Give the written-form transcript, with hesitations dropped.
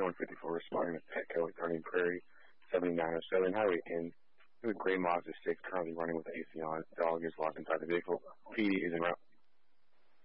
254 responding to Petco at Turning Prairie, 7907 Highway N. The gray Mazda 6 currently running with the AC on. Dog is locked inside the vehicle. PD is en route.